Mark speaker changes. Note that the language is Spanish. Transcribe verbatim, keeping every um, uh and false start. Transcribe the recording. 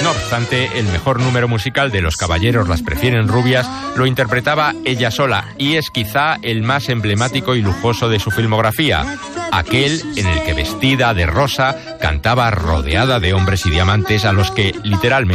Speaker 1: No obstante, el mejor número musical de Los caballeros las prefieren rubias lo interpretaba ella sola, y es quizá el más emblemático y lujoso de su filmografía, aquel en el que vestida de rosa cantaba rodeada de hombres y diamantes a los que literalmente